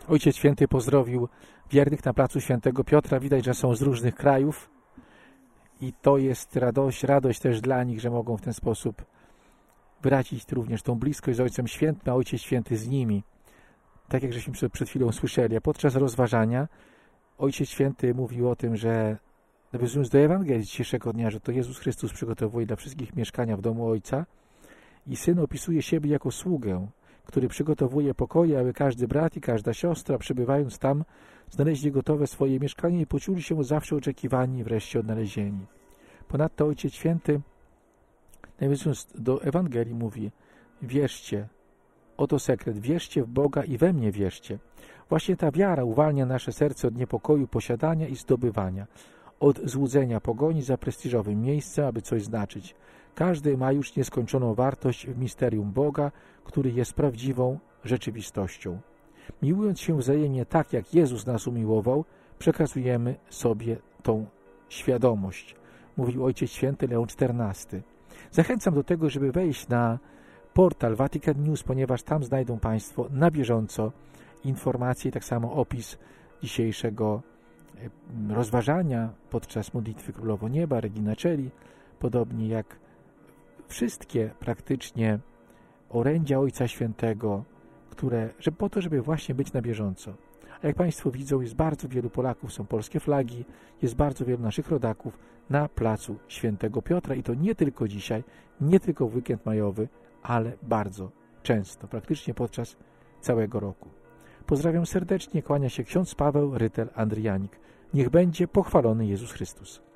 Ojciec Święty pozdrowił wiernych na placu Świętego Piotra. Widać, że są z różnych krajów i to jest radość też dla nich, że mogą w ten sposób wyrazić również tą bliskość z Ojcem Świętym, a Ojciec Święty z nimi. Tak jak żeśmy przed chwilą słyszeli. A podczas rozważania Ojciec Święty mówił o tym, że nawiązując do Ewangelii dzisiejszego dnia, że to Jezus Chrystus przygotowuje dla wszystkich mieszkania w domu Ojca i Syn opisuje siebie jako sługę, który przygotowuje pokoje, aby każdy brat i każda siostra, przebywając tam, znaleźli gotowe swoje mieszkanie i poczuli się zawsze oczekiwani i wreszcie odnalezieni. Ponadto Ojciec Święty, nawiązując do Ewangelii, mówi: wierzcie, oto sekret, wierzcie w Boga i we mnie wierzcie. Właśnie ta wiara uwalnia nasze serce od niepokoju posiadania i zdobywania, od złudzenia pogoni za prestiżowym miejscem, aby coś znaczyć. Każdy ma już nieskończoną wartość w misterium Boga, który jest prawdziwą rzeczywistością. Miłując się wzajemnie tak, jak Jezus nas umiłował, przekazujemy sobie tą świadomość, mówił Ojciec Święty Leon XIV. Zachęcam do tego, żeby wejść na portal Vatican News, ponieważ tam znajdą Państwo na bieżąco informacje i tak samo opis dzisiejszego rozważania podczas modlitwy Królowo Nieba, Regina Coeli, podobnie jak wszystkie praktycznie orędzia Ojca Świętego, że po to, żeby właśnie być na bieżąco. A jak Państwo widzą, jest bardzo wielu Polaków, są polskie flagi, jest bardzo wielu naszych rodaków na placu Świętego Piotra i to nie tylko dzisiaj, nie tylko w weekend majowy, ale bardzo często, praktycznie podczas całego roku. Pozdrawiam serdecznie, kłania się ksiądz Paweł Rytel-Andrianik. Niech będzie pochwalony Jezus Chrystus.